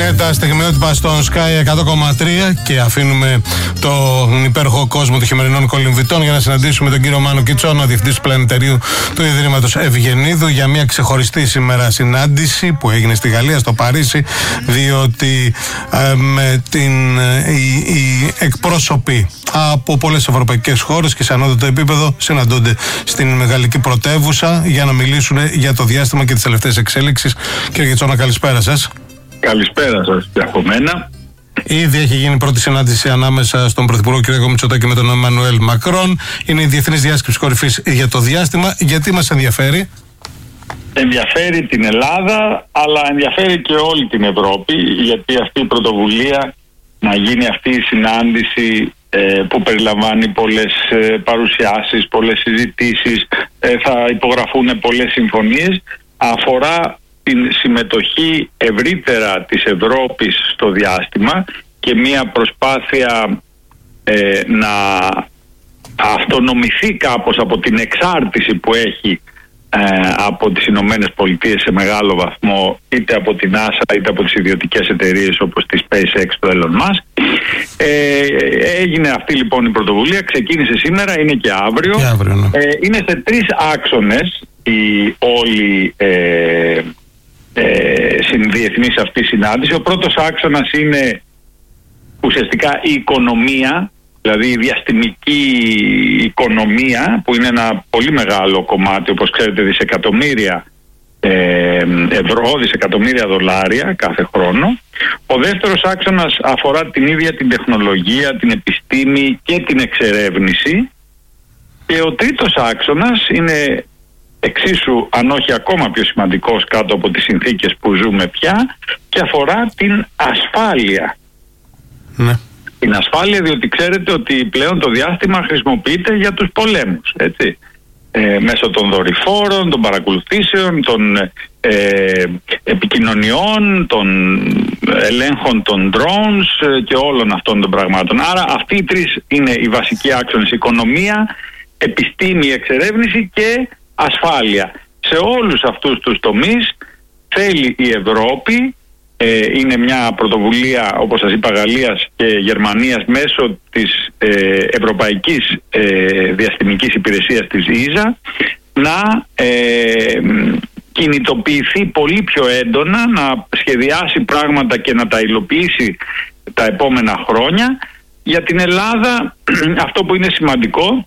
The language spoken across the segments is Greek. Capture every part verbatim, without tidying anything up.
Είναι τα στιγμιότυπα στον Sky εκατό κόμμα τρία και αφήνουμε τον υπέροχο κόσμο των χειμερινών κολυμβητών για να συναντήσουμε τον κύριο Μάνο Κιτσόνο, διευθυντή του πλανηταρίου του Ιδρύματος Ευγενίδου, για μια ξεχωριστή σήμερα συνάντηση που έγινε στη Γαλλία, στο Παρίσι, διότι ε, με την, ε, οι, οι εκπρόσωποι από πολλές ευρωπαϊκές χώρες και σε ανώτατο επίπεδο συναντώνται στην γαλλική πρωτεύουσα για να μιλήσουν για το διάστημα και τις τελευταίες εξέλιξεις. Κύριε Κιτσόνο, καλησπέρα σας. Καλησπέρα σας και από μένα. Ήδη έχει γίνει η πρώτη συνάντηση ανάμεσα στον Πρωθυπουργό κ. Μητσοτάκη με τον Εμμανουέλ Μακρόν. Είναι η Διεθνής Διάσκεψη Κορυφής για το διάστημα. Γιατί μας ενδιαφέρει? Ενδιαφέρει την Ελλάδα, αλλά ενδιαφέρει και όλη την Ευρώπη, γιατί αυτή η πρωτοβουλία να γίνει αυτή η συνάντηση ε, που περιλαμβάνει πολλές ε, παρουσιάσεις, πολλές συζητήσεις, ε, θα υπογραφούν πολλές συμφωνίες, αφορά την συμμετοχή ευρύτερα της Ευρώπης στο διάστημα και μια προσπάθεια ε, να αυτονομηθεί κάπως από την εξάρτηση που έχει ε, από τις Ηνωμένες Πολιτείες σε μεγάλο βαθμό, είτε από την NASA είτε από τις ιδιωτικές εταιρείες όπως τη SpaceX του Elon Musk. Ε, έγινε αυτή λοιπόν η πρωτοβουλία, ξεκίνησε σήμερα, είναι και αύριο. Και αύριο ναι. ε, είναι σε τρεις άξονες η όλη ε, ε, συνδιεθνής αυτή συνάντηση. Ο πρώτος άξονας είναι ουσιαστικά η οικονομία, δηλαδή η διαστημική οικονομία, που είναι ένα πολύ μεγάλο κομμάτι, όπως ξέρετε, δισεκατομμύρια ε, ευρώ, δισεκατομμύρια δολάρια κάθε χρόνο. Ο δεύτερος άξονας αφορά την ίδια την τεχνολογία, την επιστήμη και την εξερεύνηση. Και ο τρίτος άξονας είναι εξίσου, αν όχι ακόμα πιο σημαντικός κάτω από τις συνθήκες που ζούμε πια, και αφορά την ασφάλεια. Ναι. Την ασφάλεια, διότι ξέρετε ότι πλέον το διάστημα χρησιμοποιείται για τους πολέμους, έτσι. Ε, μέσω των δορυφόρων, των παρακολουθήσεων, των ε, επικοινωνιών, των ελέγχων των drones ε, και όλων αυτών των πραγμάτων. Άρα αυτοί οι τρεις είναι οι βασικοί άξονες: οικονομία, επιστήμη, εξερεύνηση και ασφάλεια. Σε όλους αυτούς τους τομείς θέλει η Ευρώπη, ε, είναι μια πρωτοβουλία, όπως σας είπα, Γαλλίας και Γερμανίας μέσω της ε, Ευρωπαϊκής ε, Διαστημικής Υπηρεσίας της ΙΖΑ, να ε, κινητοποιηθεί πολύ πιο έντονα, να σχεδιάσει πράγματα και να τα υλοποιήσει τα επόμενα χρόνια. Για την Ελλάδα αυτό που είναι σημαντικό,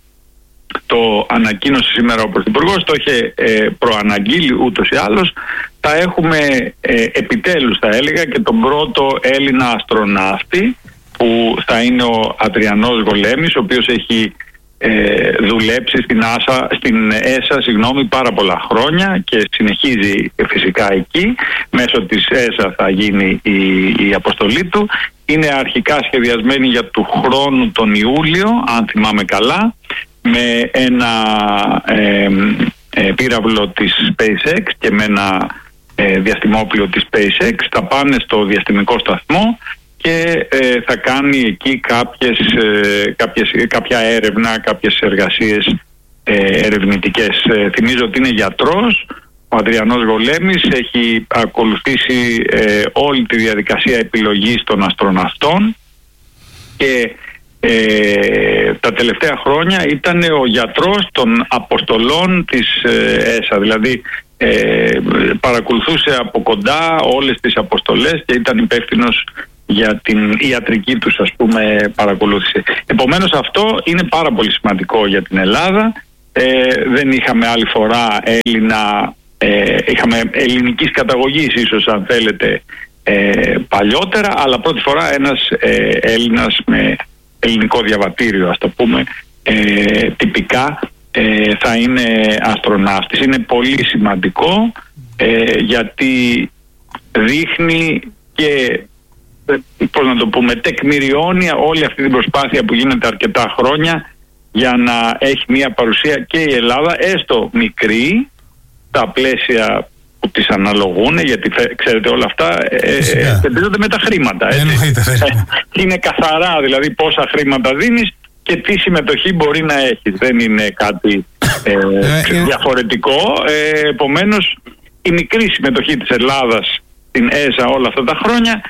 το ανακοίνωσε σήμερα ο Πρωθυπουργός, το είχε ε, προαναγγείλει ούτως ή άλλως, θα έχουμε ε, επιτέλους, θα έλεγα, και τον πρώτο Έλληνα αστροναύτη, που θα είναι ο Αδριανός Γολέμης, ο οποίος έχει ε, δουλέψει στην, άσα, στην ΕΣΑ συγγνώμη, πάρα πολλά χρόνια και συνεχίζει φυσικά εκεί. Μέσω της ΕΣΑ θα γίνει η, η αποστολή του. Είναι αρχικά σχεδιασμένη για του χρόνου τον Ιούλιο, αν θυμάμαι καλά, με ένα ε, ε, πύραυλο της SpaceX και με ένα ε, διαστημόπλιο της SpaceX. Θα πάνε στο διαστημικό σταθμό και ε, θα κάνει εκεί κάποιες, ε, κάποιες, κάποια έρευνα, κάποιες εργασίες ε, ερευνητικές. Ε, θυμίζω ότι είναι γιατρός. Ο Αδριανός Γολέμης έχει ακολουθήσει ε, όλη τη διαδικασία επιλογής των αστροναυτών και Ε, τα τελευταία χρόνια ήταν ο γιατρός των αποστολών της ε, ΕΣΑ, δηλαδή ε, παρακολουθούσε από κοντά όλες τις αποστολές και ήταν υπεύθυνος για την ιατρική τους, ας πούμε, παρακολούθηση. Επομένως αυτό είναι πάρα πολύ σημαντικό για την Ελλάδα. Ε, δεν είχαμε άλλη φορά Έλληνα, ε, είχαμε ελληνικής καταγωγής ίσως, αν θέλετε, ε, παλιότερα, αλλά πρώτη φορά ένας ε, Έλληνας με ελληνικό διαβατήριο, ας το πούμε, ε, τυπικά ε, θα είναι αστροναύτης. Είναι πολύ σημαντικό ε, γιατί δείχνει και, πώς να το πούμε, τεκμηριώνει όλη αυτή την προσπάθεια που γίνεται αρκετά χρόνια για να έχει μια παρουσία και η Ελλάδα, έστω μικρή, τα πλαίσια που τις αναλογούν, γιατί ξέρετε όλα αυτά σχετίζονται ε, με τα χρήματα. Έτσι. Είναι καθαρά δηλαδή πόσα χρήματα δίνεις και τι συμμετοχή μπορεί να έχεις. Δεν είναι κάτι ε, διαφορετικό. Ε, επομένως η μικρή συμμετοχή της Ελλάδας στην ΕΣΑ όλα αυτά τα χρόνια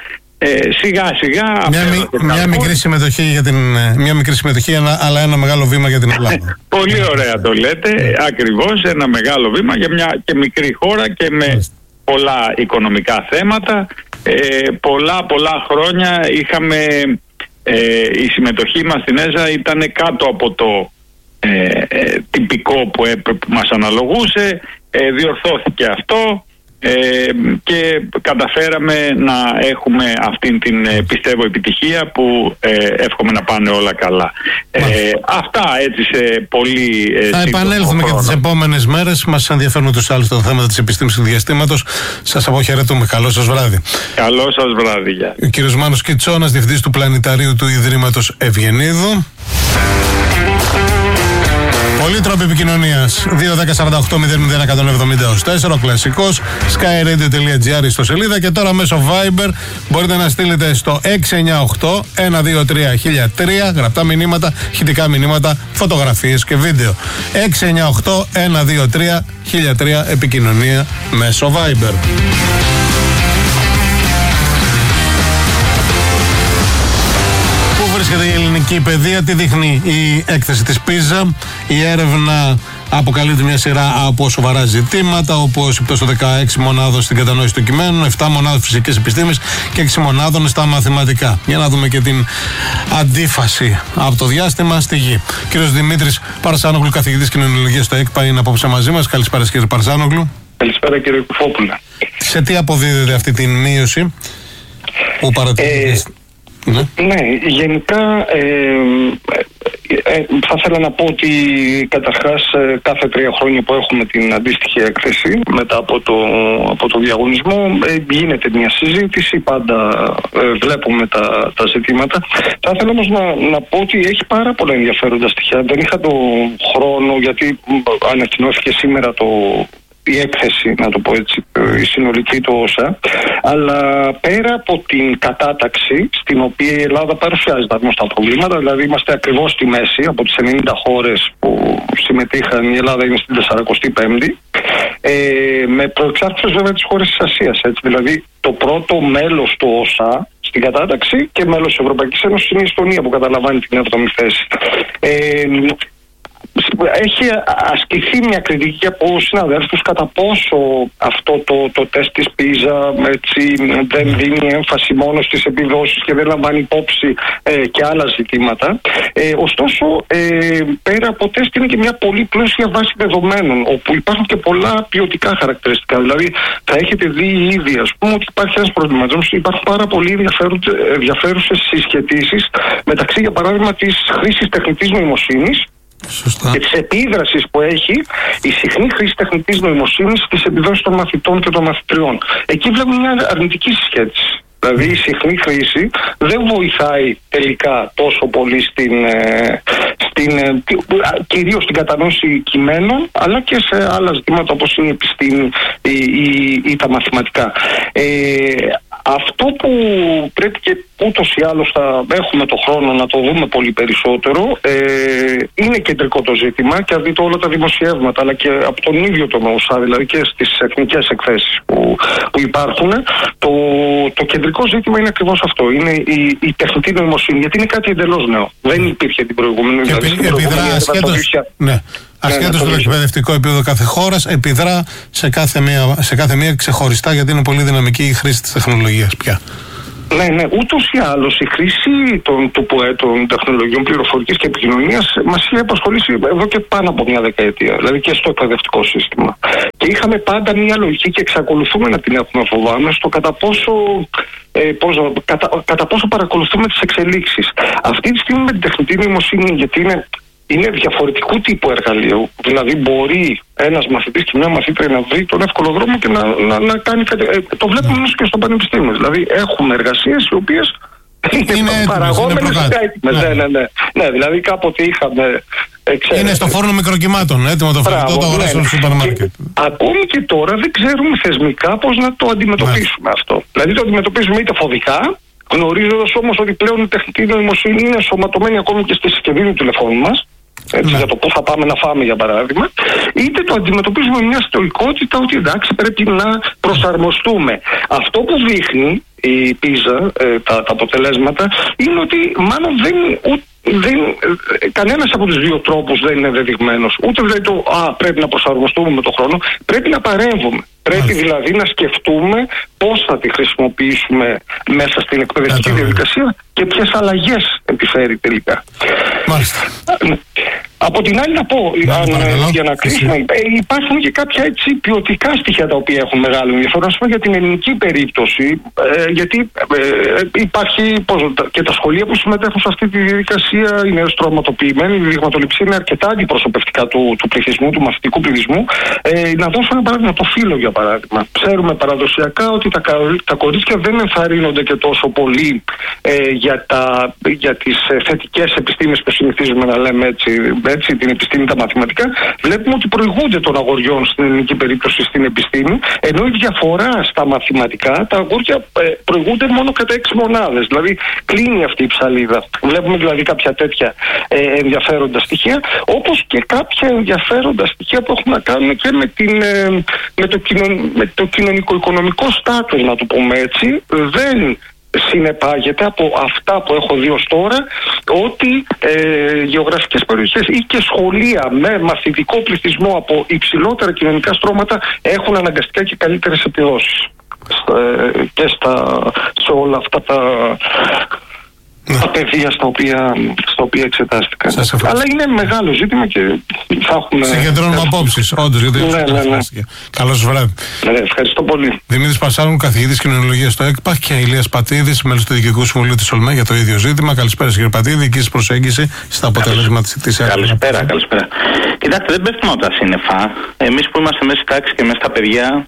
ε, σιγά σιγά μια, μι, μια, μικρή συμμετοχή για την, μια μικρή συμμετοχή αλλά ένα μεγάλο βήμα για την Ελλάδα. Πολύ ωραία το λέτε, ακριβώς, ένα μεγάλο βήμα για μια και μικρή χώρα και με πολλά οικονομικά θέματα. ε, πολλά πολλά χρόνια είχαμε ε, η συμμετοχή μας στην ΕΖΑ ήταν κάτω από το ε, ε, τυπικό που, ε, που μας αναλογούσε. ε, διορθώθηκε αυτό ε, και καταφέραμε να έχουμε αυτήν την ε, πιστεύω επιτυχία που ε, εύχομαι να πάνε όλα καλά. ε, αυτά έτσι σε πολύ ε, θα επανέλθουμε και τις επόμενες μέρες. Μας ενδιαφέρουν τους άλλους τα θέματα της επιστήμης του διαστήματος. Σας αποχαιρετούμε. Καλό σας βράδυ. Καλό σας βράδυ. Για. Ο κύριος Μάνος Κιτσώνας, διευθυντής του Πλανηταρίου του Ιδρύματος Ευγενίδου. Πολλοί τρόποι επικοινωνίας. δύο δέκα σαράντα οκτώ μηδέν μηδέν εκατόν εβδομήντα τέσσερα, ο κλασικός sky radio τελεία gr στο σελίδα, και τώρα μέσω Viber μπορείτε να στείλετε στο έξι εννιά οκτώ ένα δύο τρία χίλια τρία γραπτά μηνύματα, ηχητικά μηνύματα, φωτογραφίες και βίντεο. έξι εννιά οκτώ ένα δύο τρία χίλια τρία επικοινωνία μέσω Viber. Βρίσκεται η ελληνική παιδεία, τι δείχνει η έκθεση της πίζα. Η έρευνα αποκαλύπτει μια σειρά από σοβαρά ζητήματα, όπως η πτώση των δεκαέξι μονάδων στην κατανόηση του κειμένου, επτά μονάδων φυσικές επιστήμες και έξι μονάδων στα μαθηματικά. Για να δούμε και την αντίφαση από το διάστημα στη γη. Κύριος Δημήτρης Παρσάνογλου, καθηγητής κοινωνιολογίας στο ΕΚΠΑ, είναι απόψε μαζί μας. Καλησπέρα κύριε Παρσάνογλου. Καλησπέρα κύριε Κουφόπουλα. Σε τι αποδίδεται αυτή την μείωση που παρατηρείται? Ε... Ναι. ναι, γενικά ε, ε, ε, θα ήθελα να πω ότι καταρχάς ε, κάθε τρία χρόνια που έχουμε την αντίστοιχη έκθεση μετά από το, από το διαγωνισμό ε, γίνεται μια συζήτηση, πάντα ε, βλέπουμε τα, τα ζητήματα. Θα ήθελα όμως να, να πω ότι έχει πάρα πολλά ενδιαφέροντα στοιχεία. Δεν είχα το χρόνο, γιατί ανακοινώθηκε σήμερα το η έκθεση, να το πω έτσι, η συνολική του όσα, αλλά πέρα από την κατάταξη στην οποία η Ελλάδα παρουσιάζει τα γνωστά προβλήματα, δηλαδή είμαστε ακριβώς στη μέση από τις ενενήντα χώρες που συμμετείχαν, η Ελλάδα είναι στην σαρανταπέμπτη πέμπτη, ε, με προεξάρτησες βέβαια τις χώρες της Ασίας, έτσι, δηλαδή το πρώτο μέλος του όσα στην κατάταξη και μέλος της Ευρωπαϊκής Ένωσης είναι η Εστονία που καταλαμβάνει την έβδομη θέση. Ε, Έχει ασκηθεί μια κριτική από συναδέλφους κατά πόσο αυτό το, το τεστ της πίζα έτσι, δεν δίνει έμφαση μόνο στις επιδόσεις και δεν λαμβάνει υπόψη ε, και άλλα ζητήματα. Ε, ωστόσο, ε, πέρα από τεστ είναι και μια πολύ πλούσια βάση δεδομένων, όπου υπάρχουν και πολλά ποιοτικά χαρακτηριστικά. Δηλαδή, θα έχετε δει ήδη, ας πούμε, ότι υπάρχει ένας προβληματισμός, υπάρχουν πάρα πολύ ενδιαφέρουσες συσχετίσεις μεταξύ, για παράδειγμα, της χρήσης τεχνητής νοημοσύνης. Σωστά. Και της επίδρασης που έχει η συχνή χρήση τεχνητής νοημοσύνης στις επιδόσεις των μαθητών και των μαθητριών. Εκεί βλέπουμε μια αρνητική συσχέτιση. Δηλαδή η συχνή χρήση δεν βοηθάει τελικά τόσο πολύ στην, στην, κυρίως στην κατανόηση κειμένων, αλλά και σε άλλα ζητήματα όπως είναι η επιστήμη ή, ή, ή τα μαθηματικά. Ε, αυτό που πρέπει και ούτως ή άλλως θα έχουμε το χρόνο να το δούμε πολύ περισσότερο, ε, είναι κεντρικό το ζήτημα, και αν δείτε όλα τα δημοσιεύματα αλλά και από τον ίδιο τον ΩΣΑ, δηλαδή και στις εθνικές εκθέσεις που, που υπάρχουν, το, το κεντρικό ζήτημα είναι ακριβώς αυτό, είναι η, η τεχνητή νοημοσύνη, γιατί είναι κάτι εντελώς νέο. Δεν υπήρχε την προηγούμενη. Και δηλαδή, επιδρά ασχέτως, ναι, ασχέτως ναι, ναι, το εκπαιδευτικό επίπεδο κάθε χώρας, επιδρά σε κάθε, μία, σε κάθε μία ξεχωριστά, γιατί είναι πολύ δυναμική η χρήση της τεχνολογίας πια. Ναι, ναι, ούτως ή άλλως η χρήση των, του ΠΟΕ, των τεχνολογιών πληροφορικής και επικοινωνίας, μας είχε απασχολήσει εδώ και πάνω από μια δεκαετία, δηλαδή και στο εκπαιδευτικό σύστημα. Και είχαμε πάντα μια λογική, και εξακολουθούμε να την έχουμε, φοβάμαι, στο κατά πόσο, ε, πόσο, κατά, κατά πόσο παρακολουθούμε τις εξελίξεις. Αυτή τη στιγμή με την τεχνητή νοημοσύνη, γιατί είναι είναι διαφορετικού τύπου εργαλείου. Δηλαδή, μπορεί ένας μαθητής και μια μαθήτρια να βρει τον εύκολο δρόμο και να, να, να κάνει κάτι. Ε, το βλέπουμε όμως και στο πανεπιστήμιο. Δηλαδή, έχουμε εργασίες οι οποίες είναι παραγόμενες και έτοιμες. Ναι, ναι, ναι. Ναι, δηλαδή, κάποτε είχαμε. Ξέρετε, είναι στο φόρνο μικροκυμάτων, έτοιμο το φαγητό, το αγοράσουμε στο σούπερ μάρκετ. Ακόμη και τώρα δεν ξέρουμε θεσμικά πώς να το αντιμετωπίσουμε ναι. αυτό. Δηλαδή, το αντιμετωπίζουμε είτε φοδικά, γνωρίζοντας όμως ότι πλέον η τεχνητή νοημοσύνη είναι ενσωματωμένη ακόμη και στη συσκευή του τηλεφώνου μας. Έτσι, ναι. Για το πού θα πάμε να φάμε, για παράδειγμα, είτε το αντιμετωπίζουμε με μια στοικότητα ότι εντάξει, πρέπει να προσαρμοστούμε. Αυτό που δείχνει η πίζα, ε, τα, τα αποτελέσματα, είναι ότι μάλλον δεν, ου, δεν, ε, κανένας από τους δύο τρόπους δεν είναι δεδειγμένος. Ούτε δηλαδή το «α, πρέπει να προσαρμοστούμε με τον χρόνο», πρέπει να παρέμβουμε. Πρέπει δηλαδή να σκεφτούμε πώς θα τη χρησιμοποιήσουμε μέσα στην εκπαιδευτική διαδικασία και ποιες αλλαγές επιφέρει τελικά. Μάλιστα. Από την άλλη να πω, αν, για να κλείσουμε, υπάρχουν και κάποια έτσι ποιοτικά στοιχεία τα οποία έχουν μεγάλο ενδιαφέρον. Ας πούμε για την ελληνική περίπτωση, ε, γιατί ε, υπάρχει πώς, και τα σχολεία που συμμετέχουν σε αυτή τη διαδικασία είναι στρωματοποιημένοι, η δειγματοληψία είναι αρκετά αντιπροσωπευτικά του, του πληθυσμού, του μαθητικού πληθυσμού. Ε, να δώσω ένα παράδειγμα, το φύλο για παράδειγμα. Ξέρουμε παραδοσιακά ότι τα, τα κορίτσια δεν ενθαρρύνονται και τόσο πολύ ε, για, τα, για τις θετικές επιστήμες που συνηθίζουμε να λέμε έτσι, έτσι, την επιστήμη, τα μαθηματικά. Βλέπουμε ότι προηγούνται των αγοριών στην ελληνική περίπτωση στην επιστήμη, ενώ η διαφορά στα μαθηματικά, τα αγόρια ε, προηγούνται μόνο κατά έξι μονάδες. Δηλαδή κλείνει αυτή η ψαλίδα. Βλέπουμε δηλαδή κάποια τέτοια ε, ενδιαφέροντα στοιχεία, όπως και κάποια ενδιαφέροντα στοιχεία που έχουν να κάνουν και με, την, ε, με το, κοινων, με το κοινωνικο-οικονομικό στάτους, να το πούμε έτσι. Δεν συνεπάγεται από αυτά που έχω δει ως τώρα ότι ε, γεωγραφικές περιοχές ή και σχολεία με μαθητικό πληθυσμό από υψηλότερα κοινωνικά στρώματα έχουν αναγκαστικά και καλύτερες επιδόσεις ε, και στα, σε όλα αυτά τα ναι. τα πεδία στα οποία, στα οποία εξετάστηκαν. Αλλά είναι μεγάλο ζήτημα και θα έχουμε... Συγκεντρώνουμε απόψεις, όντως, γιατί ναι, ναι, ναι. Καλώς βράδυ. Ναι, ευχαριστώ πολύ. Δημήτρης Πασάρων, καθηγητής κοινωνιολογίας στο ΕΚΠΑ, και Ηλίας Πατίδης, μέλος του Διοικητικού Συμβουλίου της ΟΛΜΕ, για το ίδιο ζήτημα. Καλησπέρα, κύριε Πατίδη, δική σας προσέγγιση στα αποτελέσματα της έρευνας. Καλησπέρα, καλησπέρα. Κοιτάξτε, δεν πέφτουμε από τα σύννεφα. Εμείς που είμαστε μέσα στη τάξη και μέσα στα παιδιά.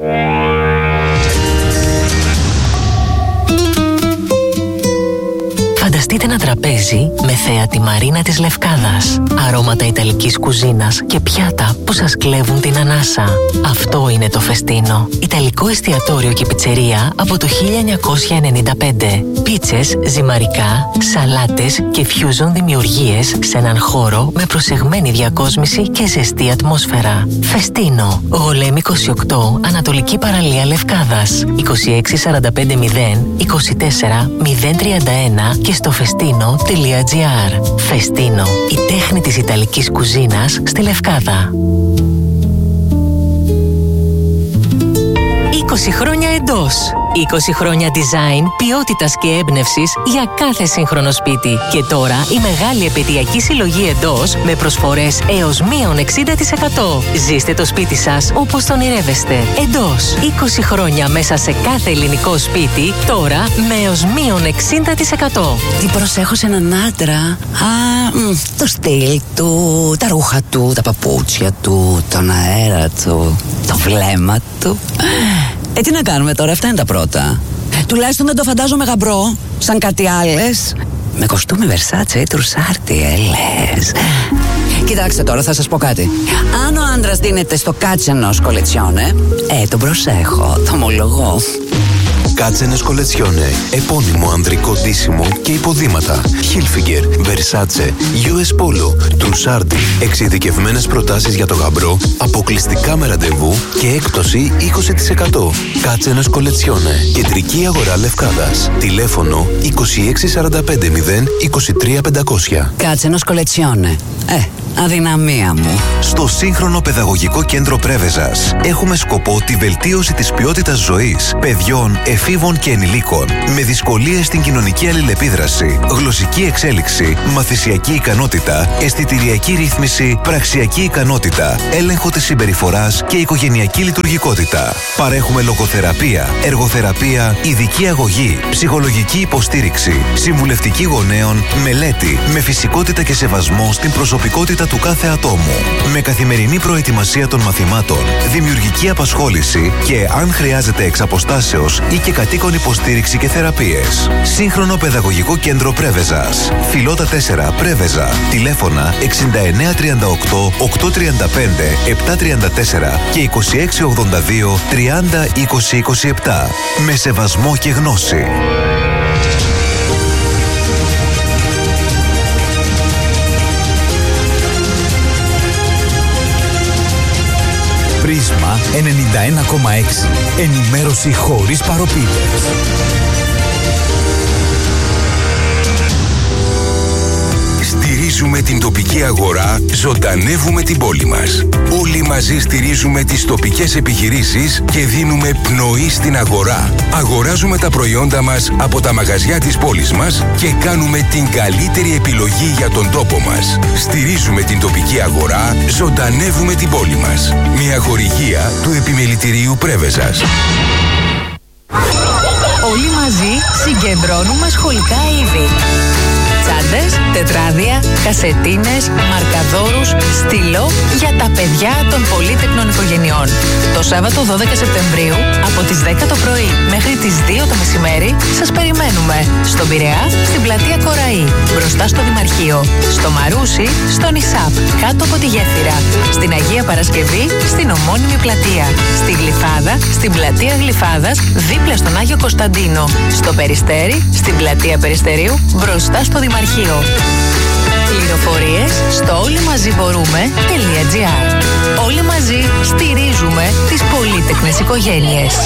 Φανταστείτε ένα τραπέζι με θέα τη Μαρίνα της Λευκάδας, αρώματα ιταλικής κουζίνας και πιάτα που σας κλέβουν την ανάσα. Αυτό είναι το Φεστίνο. Ιταλικό εστιατόριο και πιτσερία από το χίλια εννιακόσια ενενήντα πέντε. Πίτσες, ζυμαρικά, σαλάτες και fusion δημιουργίες σε έναν χώρο με προσεγμένη διακόσμηση και ζεστή ατμόσφαιρα. Φεστίνο. Γολέμ είκοσι οκτώ, Ανατολική Παραλία Λευκάδας. είκοσι έξι σαράντα πέντε μηδέν είκοσι τέσσερα μηδέν τριάντα ένα και στο φεστίνο τελεία τζι άρ. Φεστίνο, η τέχνη της ιταλικής κουζίνας στη Λευκάδα. είκοσι χρόνια εντός. είκοσι χρόνια design, ποιότητας και έμπνευσης για κάθε σύγχρονο σπίτι. Και τώρα η μεγάλη επαιτειακή συλλογή εντός με προσφορές έως μείον εξήντα τοις εκατό. Ζήστε το σπίτι σας όπως τον ονειρεύεστε. Εντός. είκοσι χρόνια μέσα σε κάθε ελληνικό σπίτι, τώρα με έως μείον εξήντα τοις εκατό. Τι προσέχω σε έναν άντρα? Α, μ, το στυλ του, τα ρούχα του, τα παπούτσια του, τον αέρα του, το βλέμμα του. Ε, τι να κάνουμε τώρα, αυτά είναι τα πρώτα. Τουλάχιστον δεν το φαντάζομαι γαμπρό, σαν κάτι άλλες. Με κοστούμι Versace ή Τρουσάρτι, ε, λες. Κοιτάξτε τώρα, θα σας πω κάτι. Αν ο άντρας δίνεται στο κάτσενος κολετσιόνε, ε, τον προσέχω, το ομολογώ. Κάτσενες κολετσιόνε, επώνυμο ανδρικό ντύσιμο και υποδήματα. Hilfiger, Versace, γιου ες Polo, Trussardi. Εξειδικευμένες προτάσεις για το γαμπρό, αποκλειστικά με ραντεβού και έκπτωση είκοσι τοις εκατό. Κάτσενες κολετσιόνε, κεντρική αγορά Λευκάδας. Τηλέφωνο είκοσι έξι σαράντα πέντε μηδέν είκοσι τρία πεντακόσια. Κάτσενος κολετσιόνε. Ε, αδυναμία μου. Στο σύγχρονο παιδαγωγικό κέντρο Πρέβεζας έχουμε σκοπό τη βελτίωση της ποιότητας ζωής παιδιών, εφήβων και ενηλίκων με δυσκολίες στην κοινωνική αλληλεπίδραση, γλωσσική εξέλιξη, μαθησιακή ικανότητα, αισθητηριακή ρύθμιση, πραξιακή ικανότητα, έλεγχο της συμπεριφοράς και οικογενειακή λειτουργικότητα. Παρέχουμε λογοθεραπεία, εργοθεραπεία, ειδική αγωγή, ψυχολογική υποστήριξη, συμβουλευτική γονέων, μελέτη με φυσικότητα και σεβασμό στην προσωπικότητα του κάθε ατόμου. Με καθημερινή προετοιμασία των μαθημάτων, δημιουργική απασχόληση και, αν χρειάζεται εξ αποστάσεως ή και κατοίκον υποστήριξη και θεραπείες. Σύγχρονο παιδαγωγικό κέντρο Πρέβεζας. Φιλότα τέσσερα Πρέβεζα. Τηλέφωνα εξήντα εννέα τριάντα οκτώ οκτακόσια τριάντα πέντε επτακόσια τριάντα τέσσερα και είκοσι έξι ογδόντα δύο τριάντα είκοσι είκοσι επτά. Με σεβασμό και γνώση. Πρίσμα ενενήντα ένα κόμμα έξι. Ενημέρωση χωρίς παροπίδες. Στηρίζουμε την τοπική αγορά, ζωντανεύουμε την πόλη μας. Όλοι μαζί στηρίζουμε τις τοπικές επιχειρήσεις και δίνουμε πνοή στην αγορά. Αγοράζουμε τα προϊόντα μας από τα μαγαζιά της πόλης μας και κάνουμε την καλύτερη επιλογή για τον τόπο μας. Στηρίζουμε την τοπική αγορά, ζωντανεύουμε την πόλη μας. Μια χορηγία του Επιμελητηρίου Πρέβεζας. Όλοι μαζί συγκεντρώνουμε σχολικά είδη. Τσάντες, τετράδια, κασετίνες, μαρκαδόρους, στυλό για τα παιδιά των πολύτεκνων οικογενειών. Το Σάββατο δώδεκα Σεπτεμβρίου από τις δέκα το πρωί μέχρι τις δύο το μεσημέρι σας περιμένουμε στον Πειραιά, στην πλατεία Κοραή, μπροστά στο Δημαρχείο, στο Μαρούσι, στον Ισάπ, κάτω από τη γέφυρα, στην Αγία Παρασκευή, στην ομώνυμη πλατεία, στη Γλυφάδα, στην πλατεία Γλυφάδας, δίπλα στον Άγιο Κωνσταντίνο, στο Περιστέρι, στην πλατεία Περιστερίου, μπροστά στο Δημαρχείο. Πληροφορίες στο όλοιμαζιμπορούμε.gr. Όλοι μαζί στηρίζουμε τις πολύτεκνες οικογένειες.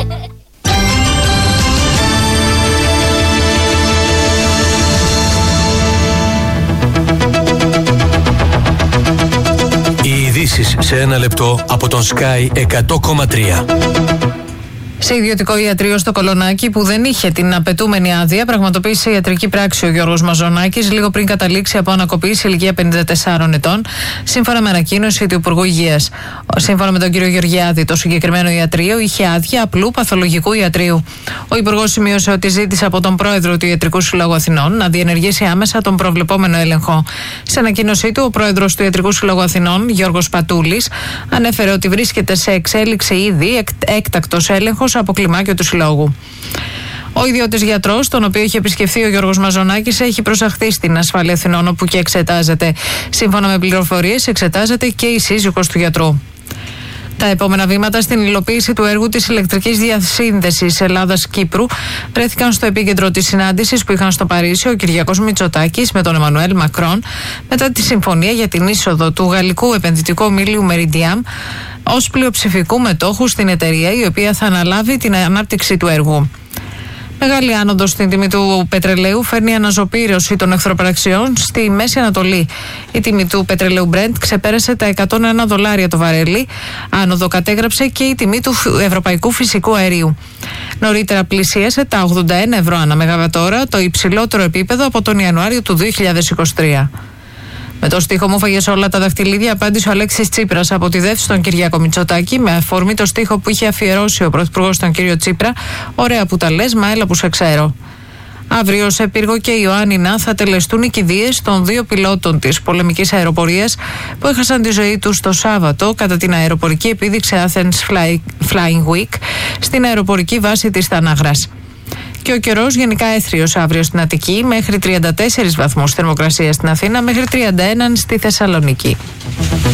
Οι ειδήσεις σε ένα λεπτό από τον Sky εκατό κόμμα τρία. Σε ιδιωτικό ιατρείο στο Κολονάκι, που δεν είχε την απαιτούμενη άδεια, πραγματοποίησε ιατρική πράξη ο Γιώργος Μαζονάκης λίγο πριν καταλήξει από ανακοπή σε ηλικία πενήντα τεσσάρων ετών, σύμφωνα με ανακοίνωση του Υπουργού Υγείας. Σύμφωνα με τον κύριο Γεωργιάδη, το συγκεκριμένο ιατρείο είχε άδεια απλού παθολογικού ιατρείου. Ο Υπουργός σημείωσε ότι ζήτησε από τον πρόεδρο του Ιατρικού Συλλόγου Αθηνών να διενεργήσει άμεσα τον προβλεπόμενο έλεγχο. Σε ανακοίνωσή του, ο πρόεδρος του Ιατρικού Συλλόγου Αθηνών, Γιώργος Πατούλης, ανέφερε ότι βρίσκεται σε εξέλιξη ήδη έκτακτος έλεγχος από κλιμάκιο του Συλλόγου. Ο ιδιώτης γιατρός, τον οποίο είχε επισκεφθεί ο Γιώργος Μαζονάκης, έχει προσαχθεί στην Ασφάλεια Αθηνών, όπου και εξετάζεται. Σύμφωνα με πληροφορίες, εξετάζεται και η σύζυγος του γιατρού. Τα επόμενα βήματα στην υλοποίηση του έργου της ηλεκτρικής διασύνδεσης Ελλάδας-Κύπρου βρέθηκαν στο επίκεντρο της συνάντησης που είχαν στο Παρίσι ο Κυριάκος Μητσοτάκης με τον Εμμανουέλ Μακρόν μετά τη συμφωνία για την είσοδο του γαλλικού επενδυτικού ομίλου Meridiam ως πλειοψηφικού μετόχου στην εταιρεία, η οποία θα αναλάβει την ανάπτυξη του έργου. Μεγάλη άνοδος στην τιμή του πετρελαίου φέρνει αναζωπήρωση των εχθροπραξιών στη Μέση Ανατολή. Η τιμή του πετρελαίου Brent ξεπέρασε τα εκατόν ένα δολάρια το βαρέλι. Άνοδο κατέγραψε και η τιμή του ευρωπαϊκού φυσικού αερίου. Νωρίτερα πλησίασε τα ογδόντα ένα ευρώ ανά μεγαβατόρα, το υψηλότερο επίπεδο από τον Ιανουάριο του δύο χιλιάδες είκοσι τρία. Με το στίχο «Μου φαγες όλα τα δαχτυλίδια», απάντησε ο Αλέξης Τσίπρας από τη ΔΕΘ στον Κυριάκο Μητσοτάκη, με αφορμή το στίχο που είχε αφιερώσει ο Πρωθυπουργός τον κύριο Τσίπρα. «Ωραία που τα λες, μα έλα που σε ξέρω». Αύριο σε Πύργο και Ιωάννινα θα τελεστούν οι κηδείες των δύο πιλότων της πολεμικής αεροπορίας που έχασαν τη ζωή τους το Σάββατο κατά την αεροπορική επίδειξη Athens Flying Week στην αεροπορική βάση της Τανάγρας. Και ο καιρός γενικά έθριος αύριο στην Αττική, μέχρι τριάντα τέσσερις βαθμούς θερμοκρασία στην Αθήνα, μέχρι τριάντα ένα στη Θεσσαλονίκη.